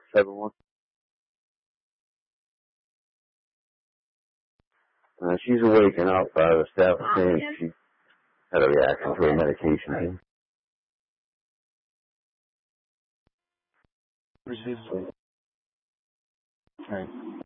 7-1. She's waking up. The staff was saying she had a reaction to her medication. Right.